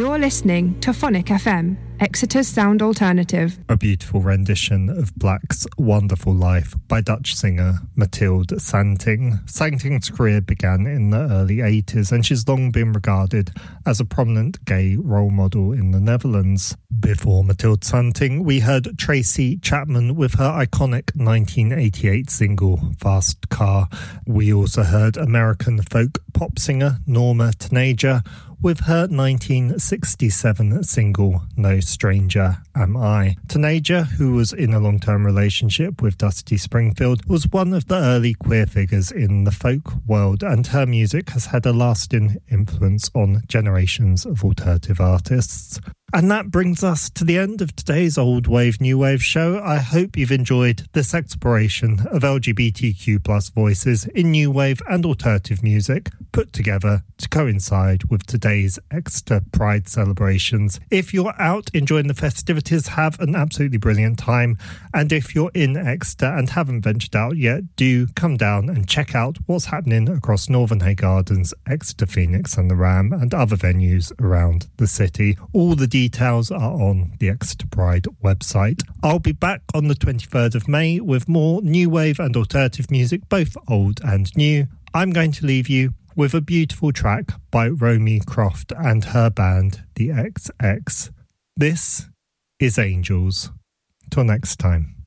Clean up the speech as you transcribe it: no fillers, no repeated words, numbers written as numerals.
You're listening to Phonic FM, Exeter's sound alternative. A beautiful rendition of Black's Wonderful Life by Dutch singer Mathilde Santing. Santing's career began in the early 80s and she's long been regarded as a prominent gay role model in the Netherlands. Before Mathilde Santing, we heard Tracy Chapman with her iconic 1988 single Fast Car. We also heard American folk pop singer Norma Tanager with her 1967 single No Stranger Am I. Tanager, who was in a long-term relationship with Dusty Springfield, was one of the early queer figures in the folk world, and her music has had a lasting influence on generations of alternative artists. And that brings us to the end of today's Old Wave New Wave show. I hope you've enjoyed this exploration of LGBTQ+ voices in new wave and alternative music, put together to coincide with today's Exeter Pride celebrations. If you're out enjoying the festivities, have an absolutely brilliant time. And if you're in Exeter and haven't ventured out yet, do come down and check out what's happening across Northern Hay Gardens, Exeter Phoenix and the Ram, and other venues around the city. All the details are on the Exeter Pride website. I'll be back on the 23rd of May with more new wave and alternative music, both old and new. I'm going to leave you with a beautiful track by Romy Croft and her band, the XX. This is Angels. Till next time.